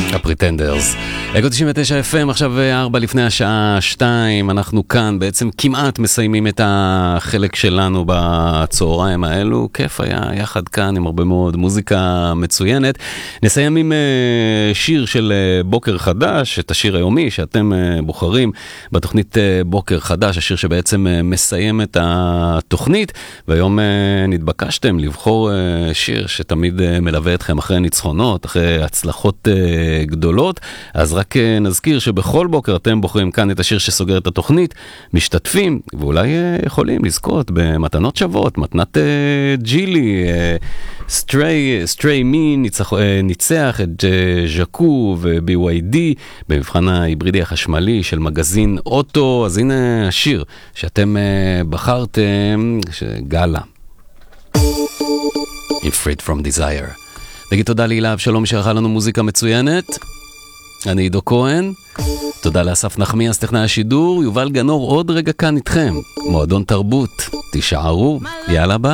הפריטנדרס. אגו 99 FM, עכשיו 4 לפני השעה 2, אנחנו כאן בעצם כמעט מסיימים את החלק שלנו בצהריים האלו. כיף היה יחד כאן עם הרבה מאוד מוזיקה מצוינת. נסיים עם שיר של בוקר חדש, את השיר היומי שאתם בוחרים בתוכנית בוקר חדש, השיר שבעצם מסיים את התוכנית, והיום נתבקשתם לבחור שיר שתמיד מלווה אתכם אחרי ניצחונות, אחרי הצלחות גדולות. אז רק נזכיר שבכל בוקר אתם בוחרים כאן את השיר שסוגר את התוכנית, משתתפים ואולי יכולים לזכות במתנות שוות, מתנת ג'ילי, סטריי מי ניצח את ז'קו ו-BYD במבחן ההיברידי החשמלי של מגזין אוטו. אז הנה השיר שאתם בחרתם, גאלה, If Freed From Desire. נגיד תודה להילה אבשלום שערכה לנו מוזיקה מצוינת. אני עידו כהן. תודה לאסף נחמיאס טכנאי השידור. יובל גנור עוד רגע כאן איתכם. מועדון תרבות. תישארו. יאללה ביי.